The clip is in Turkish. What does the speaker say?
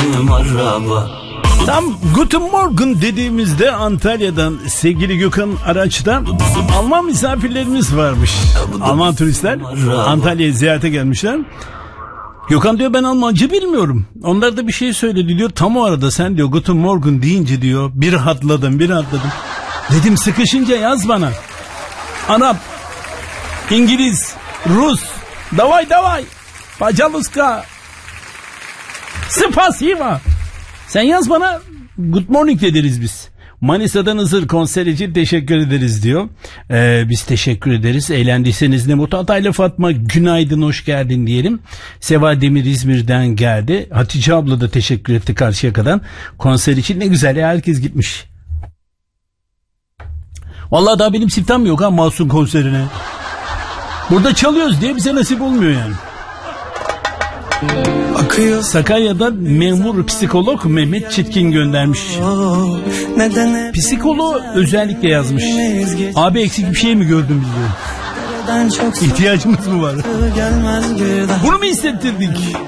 bizim araba. Tam Guten Morgen dediğimizde Antalya'dan sevgili Gökhan Araç'ta Alman misafirlerimiz varmış. Alman turistler Antalya'ya ziyarete gelmişler. Gökhan diyor ben Almanca bilmiyorum. Onlar da bir şey söyledi diyor. Tam o arada sen diyor Guten Morgen deyince diyor bir rahatladım. Dedim sıkışınca yaz bana. Arap, İngiliz, Rus, davay, Pacaluska, Spasiba. Sen yaz bana, good morning ederiz biz. Manisa'dan Hızır konser için teşekkür ederiz diyor. Biz teşekkür ederiz. Eğlendiyseniz ne mutlu. Hataylı Fatma günaydın, hoş geldin diyelim. Seva Demir İzmir'den geldi. Hatice abla da teşekkür etti Karşıyaka'dan. Konser için ne güzel ya, herkes gitmiş. Vallahi daha benim siftahım yok ha Mahsun konserine. Burada çalıyoruz diye bize nasip olmuyor yani. Sakarya'dan memur psikolog Mehmet Çetkin göndermiş. Psikoloğu özellikle yazmış. Abi eksik bir şey mi gördün bizi? İhtiyacımız mı var? Bunu mu hissettirdik?